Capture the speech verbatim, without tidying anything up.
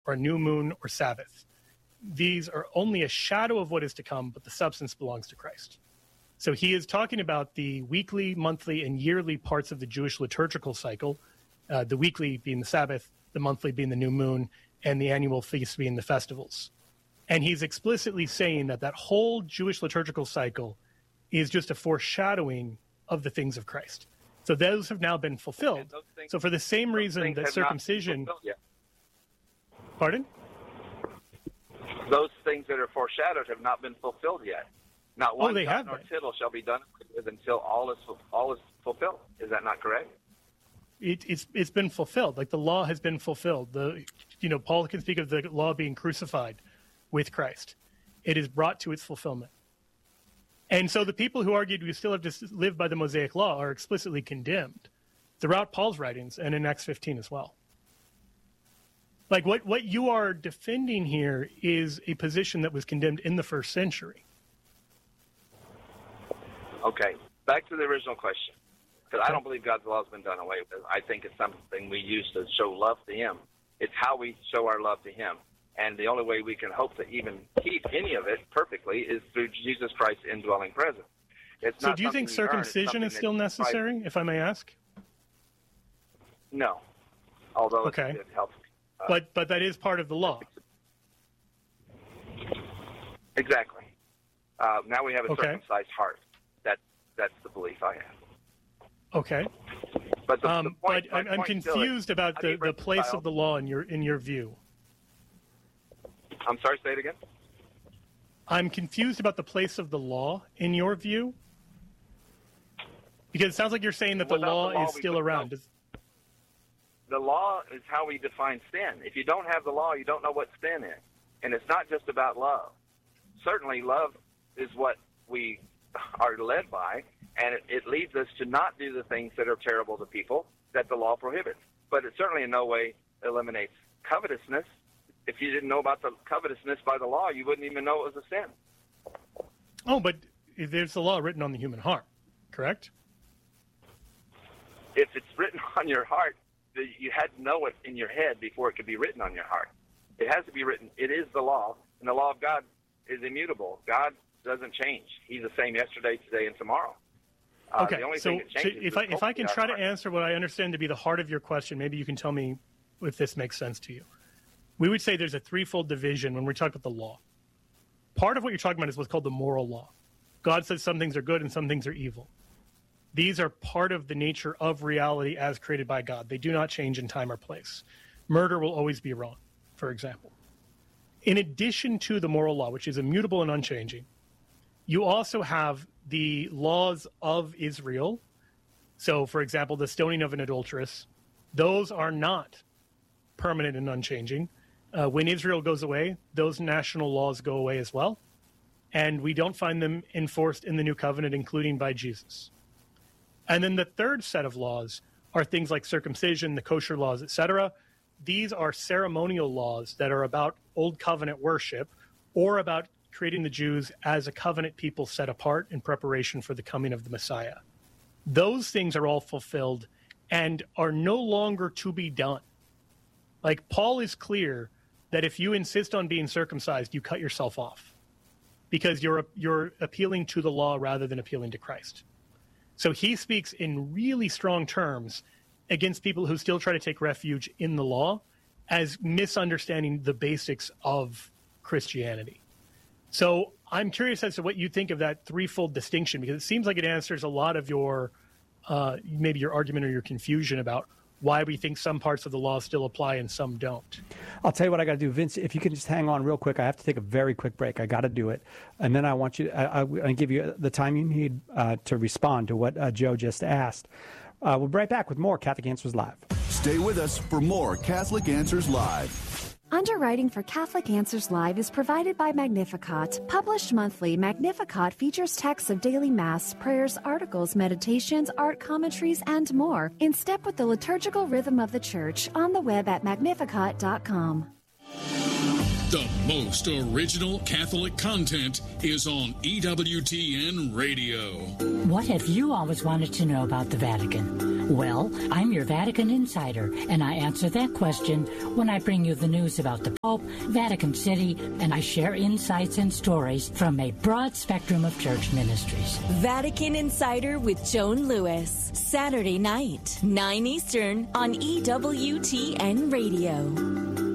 or a new moon or Sabbath. These are only a shadow of what is to come, but the substance belongs to Christ. So he is talking about the weekly, monthly, and yearly parts of the Jewish liturgical cycle, uh, the weekly being the Sabbath, the monthly being the new moon, and the annual feast being the festivals. And he's explicitly saying that that whole Jewish liturgical cycle is just a foreshadowing of the things of Christ. So those have now been fulfilled. Things, so for the same reason that circumcision... Pardon? Those things that are foreshadowed have not been fulfilled yet. Not one oh, they jot have nor been. tittle shall be done with until all is all is fulfilled. Is that not correct? It, it's it's been fulfilled. Like the law has been fulfilled. The you know Paul can speak of the law being crucified with Christ. It is brought to its fulfillment. And so the people who argued we still have to live by the Mosaic law are explicitly condemned throughout Paul's writings and in Acts fifteen as well. Like what, what you are defending here is a position that was condemned in the first century. Okay, back to the original question. Because I don't believe God's law has been done away with. I think it's something we use to show love to him. It's how we show our love to him. And the only way we can hope to even keep any of it perfectly is through Jesus Christ's indwelling presence. It's so not do you think circumcision is still necessary, if I may ask? No, although okay. it helps. Uh, but but that is part of the law. Exactly. Uh, now we have a okay. circumcised heart. That that's the belief I have. Okay. But, the, um, the point, but I'm, I'm confused about the, the place of the law in your in your view. I'm sorry, say it again. I'm confused about the place of the law in your view. Because it sounds like you're saying that the law, the law is still around. Does... The law is how we define sin. If you don't have the law, you don't know what sin is. And it's not just about love. Certainly love is what we are led by, and it, it leads us to not do the things that are terrible to people that the law prohibits. But it certainly in no way eliminates covetousness. If you didn't know about the covetousness by the law, you wouldn't even know it was a sin. Oh, but there's the law written on the human heart, correct? If it's written on your heart, you had to know it in your head before it could be written on your heart. It has to be written. It is the law, and the law of God is immutable. God doesn't change. He's the same yesterday, today, and tomorrow. Uh, okay, so, so if I if I can try to answer what I understand to be the heart of your question, maybe you can tell me if this makes sense to you. We would say there's a threefold division when we talk about the law. Part of what you're talking about is what's called the moral law. God says some things are good and some things are evil. These are part of the nature of reality as created by God. They do not change in time or place. Murder will always be wrong, for example. In addition to the moral law, which is immutable and unchanging, you also have the laws of Israel. So, for example, the stoning of an adulteress. Those are not permanent and unchanging. Uh, when Israel goes away, those national laws go away as well. And we don't find them enforced in the new covenant, including by Jesus. And then the third set of laws are things like circumcision, the kosher laws, et cetera. These are ceremonial laws that are about old covenant worship or about creating the Jews as a covenant people set apart in preparation for the coming of the Messiah. Those things are all fulfilled and are no longer to be done. Like Paul is clear that if you insist on being circumcised, you cut yourself off because you're you're appealing to the law rather than appealing to Christ. So he speaks in really strong terms against people who still try to take refuge in the law as misunderstanding the basics of Christianity. So I'm curious as to what you think of that threefold distinction, because it seems like it answers a lot of your, uh, maybe your argument or your confusion about why we think some parts of the law still apply and some don't. I'll tell you what I got to do. Vince, if you can just hang on real quick. I have to take a very quick break. I got to do it. And then I want you, I, I, I give you the time you need uh, to respond to what uh, Joe just asked. Uh, we'll be right back with more Catholic Answers Live. Stay with us for more Catholic Answers Live. Underwriting for Catholic Answers Live is provided by Magnificat. Published monthly, Magnificat features texts of daily Mass, prayers, articles, meditations, art commentaries, and more, in step with the liturgical rhythm of the Church, on the web at magnificat dot com. The most original Catholic content is on E W T N Radio. What have you always wanted to know about the Vatican? Well, I'm your Vatican insider, and I answer that question when I bring you the news about the Pope, Vatican City, and I share insights and stories from a broad spectrum of church ministries. Vatican Insider with Joan Lewis, Saturday night, nine Eastern on E W T N Radio.